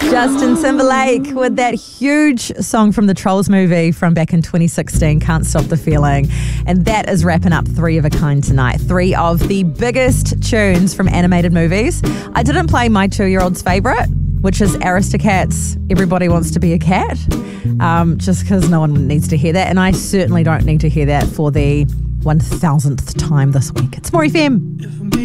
Justin Timberlake with that huge song from the Trolls movie from back in 2016, Can't Stop the Feeling. And that is wrapping up Three of a Kind tonight. Three of the biggest tunes from animated movies. I didn't play my 2-year-old's favourite, which is Aristocats, Everybody Wants to Be a Cat, just because no one needs to hear that. And I certainly don't need to hear that for the 1000th time this week. It's More FM.